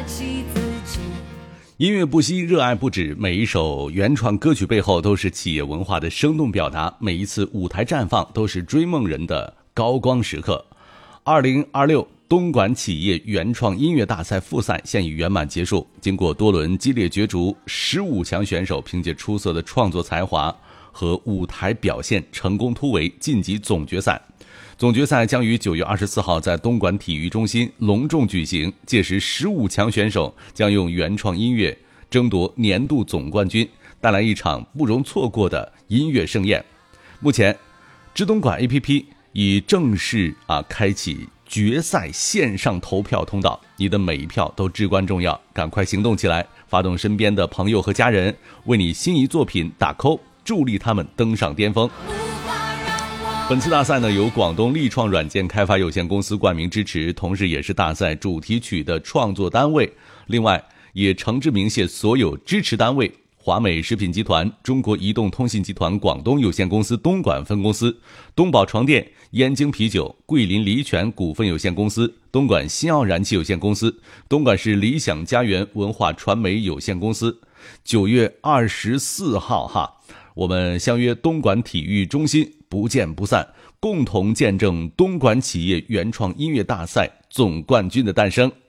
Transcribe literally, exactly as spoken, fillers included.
起自己。 音乐不息，热爱不止，每一首原创歌曲背后都是企业文化的生动表达，每一次舞台绽放都是追梦人的高光时刻。二零二六东莞企业原创音乐大赛复赛现已圆满结束，经过多轮激烈角逐，十五强选手凭借出色的创作才华和舞台表现成功突围晋级总决赛。总决赛将于九月二十四号在东莞体育中心隆重举行，届时十五强选手将用原创音乐争夺年度总冠军，带来一场不容错过的音乐盛宴。目前，知东莞 A P P 已正式啊开启决赛线上投票通道，你的每一票都至关重要，赶快行动起来，发动身边的朋友和家人，为你心仪作品打 call， 助力他们登上巅峰。本次大赛呢，由广东力创软件开发有限公司冠名支持，同时也是大赛主题曲的创作单位。另外，也诚挚鸣谢所有支持单位：华美食品集团、中国移动通信集团广东有限公司东莞分公司、东宝床垫、燕京啤酒、桂林黎泉股份有限公司、东莞新奥燃气有限公司、东莞市理想家园文化传媒有限公司。九月二十四号哈，我们相约东莞体育中心，不见不散，共同见证东莞企业原创音乐大赛总冠军的诞生。